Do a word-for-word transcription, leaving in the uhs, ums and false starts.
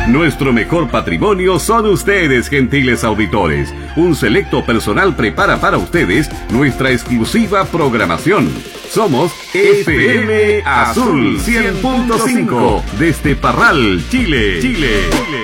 Nuestro mejor patrimonio son ustedes, gentiles auditores. Un selecto personal prepara para ustedes nuestra exclusiva programación. Somos F M Azul cien punto cinco desde Parral, Chile. Chile.